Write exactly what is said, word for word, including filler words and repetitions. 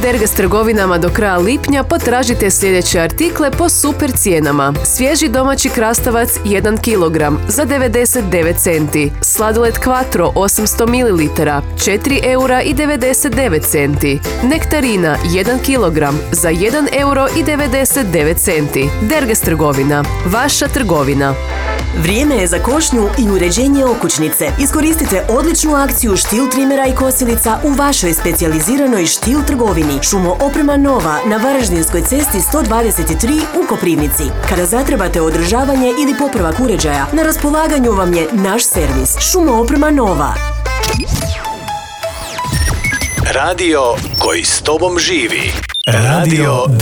Dergas trgovinama do kraja lipnja potražite sljedeće artikle po super cijenama. Svježi domaći krastavac jedan kilogram za devedeset devet centi. Sladoled Quattro osamsto mililitara četiri eura i devedeset devet centi. Nektarina jedan kilogram za jedan euro i devedeset devet centi. Dergas trgovina. Vaša trgovina. Vrijeme je za košnju i uređenje okućnice. Iskoristite odličnu akciju štil trimera i kosilica u vašoj specijaliziranoj štil trgovini. Šumo oprema Nova na Varaždinskoj cesti sto dvadeset tri u Koprivnici. Kada zatrebate održavanje ili popravak uređaja, na raspolaganju vam je naš servis. Šumo oprema Nova. Radio koji s tobom živi. Radio